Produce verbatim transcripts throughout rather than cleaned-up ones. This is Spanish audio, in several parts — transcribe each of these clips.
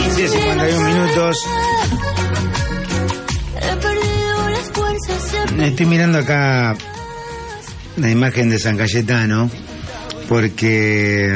quince cincuenta y uno minutos. Estoy mirando acá la imagen de San Cayetano porque,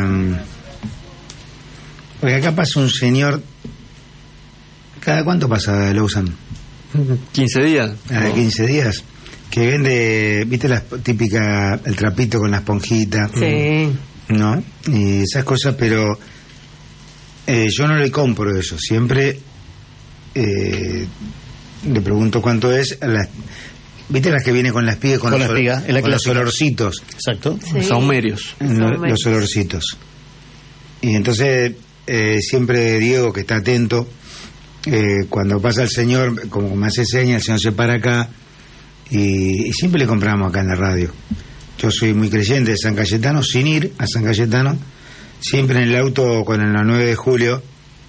porque acá pasa un señor. ¿Cada cuánto pasa Lawson? quince días. Cada quince días. Que vende, viste, la típica, el trapito con la esponjita. Sí. ¿No? Y esas cosas, pero eh, yo no le compro eso. Siempre eh, le pregunto cuánto es. Las, ¿viste las que viene con las espiga? Con, con los, la espiga, con los olorcitos. Exacto. Sí. Saumerios. Los, los olorcitos. Y entonces, eh, siempre Diego, que está atento, eh, cuando pasa el señor, como me hace señas, el señor se para acá. Y, y siempre le compramos acá en la radio. Yo soy muy creyente de San Cayetano, sin ir a San Cayetano, siempre en el auto con el nueve de julio.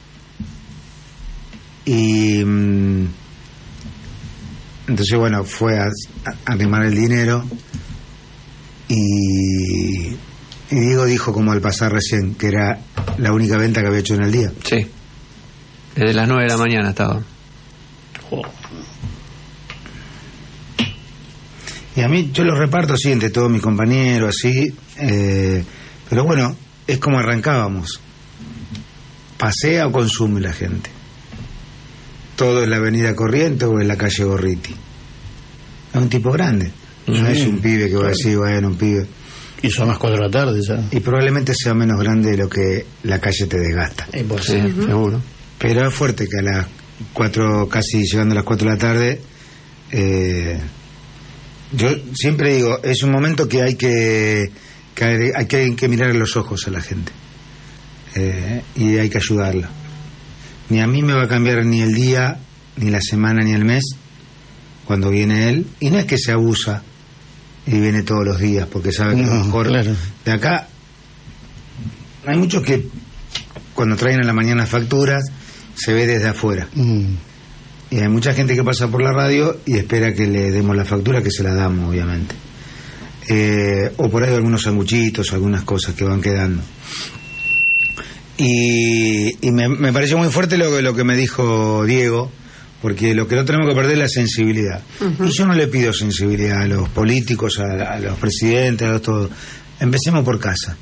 Y mmm, entonces, bueno, fue a, a arrimar el dinero. Y, y Diego dijo, como al pasar recién, que era la única venta que había hecho en el día. Sí. Desde las nueve de la mañana estaba. Oh. Y a mí, yo lo reparto así entre todos mis compañeros, así, eh, pero bueno, es como arrancábamos. ¿Pasea o consume la gente? Todo en la avenida Corrientes o en la calle Gorriti. Es un tipo grande, no mm. es un pibe que va a decir, bueno, un pibe. Y son las cuatro de la tarde ya. Y probablemente sea menos grande de lo que la calle te desgasta. Eh, pues, sí, uh-huh. seguro. Pero es fuerte que a las cuatro, casi llegando a las cuatro de la tarde, eh, yo siempre digo, es un momento que hay que, que hay que, hay que mirar en los ojos a la gente, eh, y hay que ayudarla. Ni a mí me va a cambiar ni el día, ni la semana, ni el mes cuando viene él. Y no es que se abusa y viene todos los días porque sabe que no, a lo mejor claro. De acá hay muchos que cuando traen a la mañana facturas se ve desde afuera. Mm. Y hay mucha gente que pasa por la radio y espera que le demos la factura, que se la damos, obviamente. Eh, o por ahí algunos sanguchitos, algunas cosas que van quedando. Y, y me, me pareció muy fuerte lo, lo que me dijo Diego, porque lo que no tenemos que perder es la sensibilidad. Uh-huh. Y yo no le pido sensibilidad a los políticos, a, a los presidentes, a los todos. Empecemos por casa.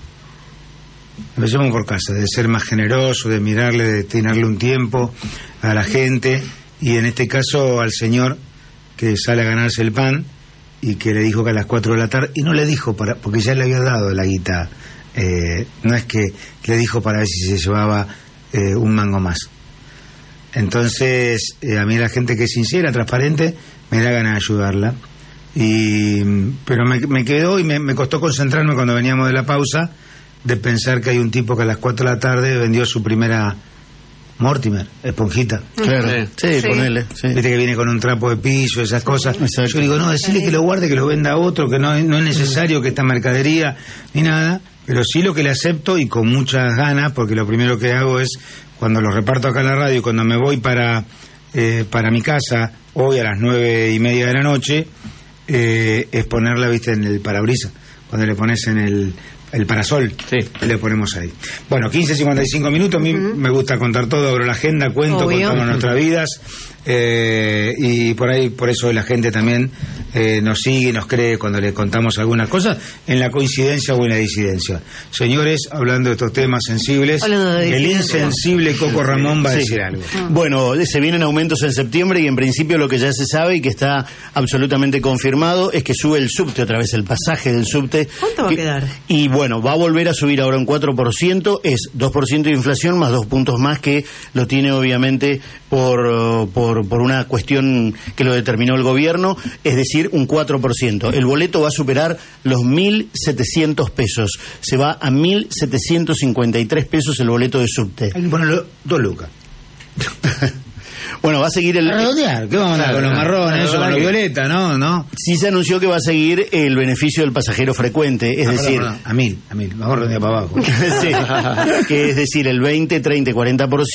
Empecemos por casa, de ser más generoso, de mirarle, de destinarle un tiempo a la gente. Y en este caso al señor que sale a ganarse el pan y que le dijo que a las cuatro de la tarde, y no le dijo para, porque ya le había dado la guita, eh, no es que le dijo para ver si se llevaba eh, un mango más. Entonces, eh, a mí la gente que es sincera, transparente, me da ganas de ayudarla. Y, pero me, me quedó y me, me costó concentrarme cuando veníamos de la pausa, de pensar que hay un tipo que a las cuatro de la tarde vendió su primera Mortimer, esponjita. Claro, sí, sí, ponele. Sí. Viste que viene con un trapo de piso, esas cosas. Exacto. Yo digo, no, decirle que lo guarde, que lo venda a otro, que no, no es necesario que esta mercadería ni nada, pero sí lo que le acepto y con muchas ganas, porque lo primero que hago es, cuando lo reparto acá en la radio, cuando me voy para, eh, para mi casa, hoy a las nueve y media de la noche, eh, es ponerla, viste, en el parabrisas, cuando le pones en el... el parasol, sí, le ponemos ahí. Bueno, quince cincuenta y cinco minutos. A mí uh-huh. me gusta contar todo, abro la agenda, cuento, Obvio. contamos nuestras vidas, eh, y por ahí, por eso la gente también eh, nos sigue y nos cree cuando le contamos algunas cosas, en la coincidencia o en la disidencia. Señores, hablando de estos temas sensibles, el insensible Coco Ramón va a sí. decir algo. Uh-huh. Bueno, se vienen aumentos en septiembre y en principio lo que ya se sabe y que está absolutamente confirmado es que sube el subte otra vez, el pasaje del subte. ¿Cuánto va que, a quedar? Y bueno, Bueno, va a volver a subir ahora un cuatro por ciento, es dos por ciento de inflación más dos puntos más que lo tiene obviamente por, por, por una cuestión que lo determinó el gobierno, es decir, un cuatro por ciento. El boleto va a superar los mil setecientos pesos, se va a mil setecientos cincuenta y tres pesos el boleto de subte. Hay que ponerlo dos lucas. Bueno, va a seguir el... Rodear, ¿qué vamos a con los marrones, eso, con los violeta, no? ¿no? Sí se anunció que va a seguir el beneficio del pasajero frecuente, es no, decir... Perdón, perdón. A mil, a mil, mejor rodear para abajo. Sí, que es decir, el veinte, treinta y cuarenta por ciento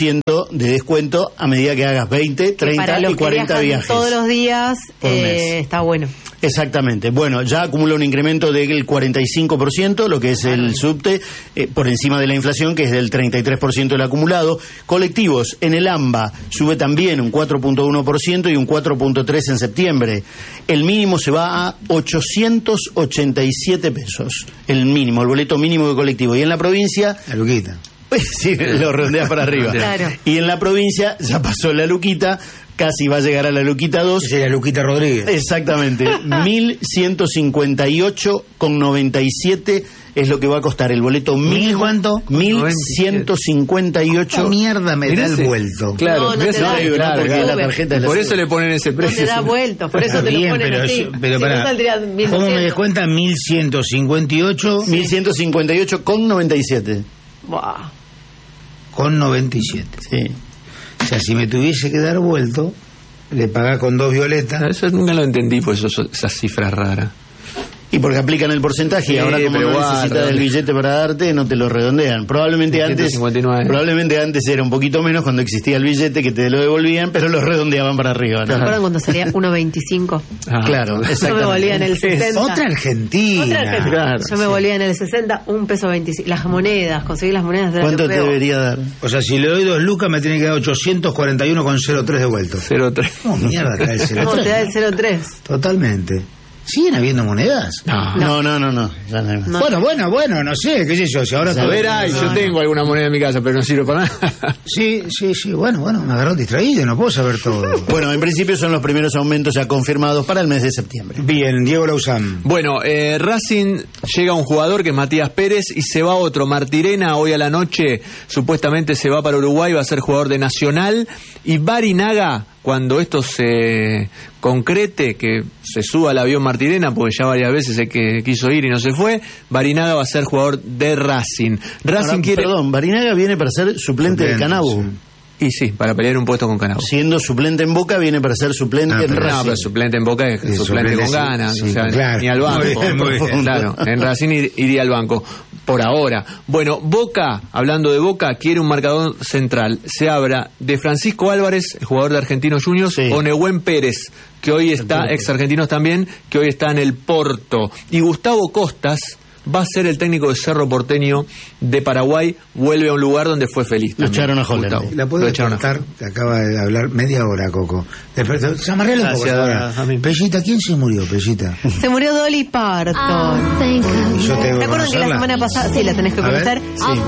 de descuento a medida que hagas veinte, treinta para los y cuarenta que viajan viajes. todos los días Por eh, mes. está bueno. Exactamente. Bueno, ya acumula un incremento del cuarenta y cinco por ciento, lo que es el subte, eh, por encima de la inflación, que es del treinta y tres por ciento del acumulado. Colectivos, en el AMBA sube también un cuatro punto uno por ciento y un cuatro punto tres por ciento en septiembre. El mínimo se va a ochocientos ochenta y siete pesos. El mínimo, el boleto mínimo de colectivo. Y en la provincia... La luquita. Pues sí, lo redondeas para arriba. Claro. Y en la provincia ya pasó la luquita, casi va a llegar a la luquita dos. Esa es la Luquita Rodríguez. Exactamente, mil ciento cincuenta y ocho con noventa y siete es lo que va a costar el boleto ¿Mil mínimo. cuánto? mil ciento cincuenta y ocho. ¿Qué mierda me da el Mirá ese- vuelto? Claro, No, no mirá te ese- da, no, claro, porque claro. la tarjeta es la Por sube. eso le ponen ese No precio. te da vueltos, por eso Está te lo bien, ponen pero, así. yo- pero Si no pará, saldría ¿cómo me mil doscientos. descuentan? mil ciento cincuenta y ocho mil ciento cincuenta y ocho con noventa y siete. Buah. con noventa y siete. Sí. O sea, si me tuviese que dar vuelto, le pagás con dos violetas. Eso nunca lo entendí, pues eso, esas cifras raras. Y porque aplican el porcentaje y Sí, ahora como pero no guarda. necesitas el billete para darte, no te lo redondean. Probablemente antes ciento cincuenta y nueve. probablemente antes era un poquito menos cuando existía el billete que te lo devolvían, pero lo redondeaban para arriba, ¿Se ¿no? acuerdan cuando salía uno veinticinco? Ah, Claro, Yo me exactamente. volvía en el sesenta. Otra Argentina. Otra Argentina. Claro, Yo me sí. volvía en el sesenta, un peso veinticinco. Las monedas, conseguir las monedas. era ¿Cuánto lo te peor. debería dar? O sea, si le doy dos lucas, me tiene que dar ochocientos cuarenta y uno con cero tres de vuelto. cero tres. ¿Cómo mierda está el cero No, tres? te da el cero tres. Totalmente. ¿Siguen habiendo monedas? No. No, no, no, no. Ya no hay más. No. Bueno, bueno, bueno, no sé, qué sé yo. Si ahora A ver, ay, yo tengo alguna moneda en mi casa, pero no sirve para nada. Sí, sí, sí, bueno, bueno, me agarró distraído, no puedo saber todo. Bueno, en principio son los primeros aumentos ya confirmados para el mes de septiembre. Bien, Diego Lauzán. Bueno, eh, Racing llega un jugador que es Matías Pérez y se va otro. Martirena hoy a la noche supuestamente se va para Uruguay, va a ser jugador de Nacional. Y Barinaga, cuando esto se concrete, que se suba al avión Martirena, porque ya varias veces es que quiso ir y no se fue, Barinaga va a ser jugador de Racing. Racing Ahora, quiere... Perdón, Barinaga viene para ser suplente de Suplente, Canabu. sí. Y sí, para pelear un puesto con Canabu. Siendo suplente en Boca, viene para ser suplente Ah, en pero No, Racing. pero suplente en Boca es Sí, suplente, suplente, con sí, ganas, sí, o sea, claro. ni al banco. Muy bien, muy bien. Claro, en Racing ir- iría al banco. Por ahora. Bueno, Boca, hablando de Boca, quiere un marcador central. Se habla de Francisco Álvarez, el jugador de Argentinos Juniors, Sí. o Nehuen Pérez, que hoy está, ex argentinos también, que hoy está en el Porto. Y Gustavo Costas va a ser el técnico de Cerro Porteño de Paraguay, vuelve a un lugar donde fue feliz. Lo también, echaron a Holland. Gustavo. ¿La Lo puedo echaron a contar? Que acaba de hablar media hora, Coco. Después, se amarré un poco Gracias, ahora. a mí. Pellita, ¿quién se murió, Pellita? Se murió Dolly Parton. Y yo tengo ¿Se que acuerdan que la conocerla? semana pasada, sí, la tenés que A ver, conocer? sí.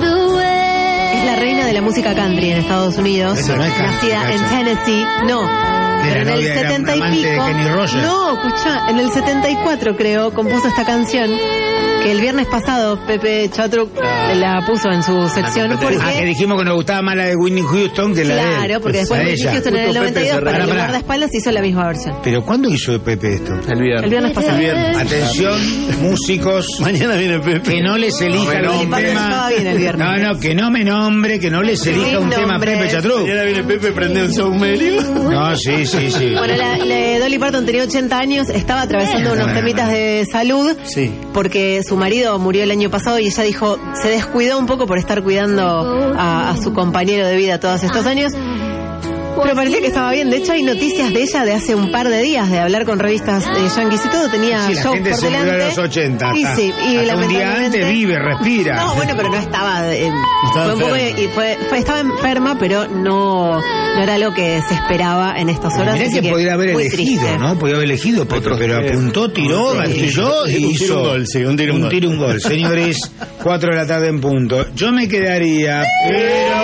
Es la reina de la música country en Estados Unidos. Eso no es country, Nacida en Cacho. Tennessee. No. Pero en el novia, era setenta y amante de pico. Kenny Rogers. No, escuchá, en el setenta y cuatro creo, compuso esta canción que el viernes pasado Pepe Chatruc la puso en su sección Ah, que porque dijimos que nos gustaba más la de Whitney Houston que la de él. claro, porque después La de Whitney ella. Houston en el Justo noventa y dos Pepe para el Pará, pará. guardaespaldas hizo la misma versión. Pero ¿cuándo hizo Pepe esto? El viernes. El viernes pasado. El viernes. Atención, músicos, Mañana viene Pepe. que no les elija No me un nombre. tema. Estaba bien el viernes. No, no, que no me nombre, que no les elija un Sin tema nombres. Pepe Chatruc. Mañana viene Pepe, prende un saumerio. No, sí, sí, sí. Bueno, la, la- Dolly Parton tenía ochenta años, estaba atravesando unos temitas de salud Sí. porque su marido murió el año pasado y ella dijo, se descuidó un poco por estar cuidando a, a su compañero de vida todos estos años. Pero parecía que estaba bien. De hecho, hay noticias de ella de hace un par de días, de hablar con revistas eh, yanquis y todo. Tenía Sí, la show gente por se murió delante. a los ochenta. Y sí, y Hasta un día lamentablemente- antes vive, respira. No, bueno, pero no estaba. eh, Estaba fue un poco, enferma. y fue, fue- estaba enferma, pero no, no era lo que se esperaba en estas horas. Mirá así que podría haber muy elegido, triste. ¿no? Podría haber elegido, Pepe, Otros pero tres. apuntó, tiró, gatilló y Un tiro, hizo un gol, sí, un tiro, un un gol. tiro, un gol. Señores, cuatro de la tarde en punto. Yo me quedaría, pero...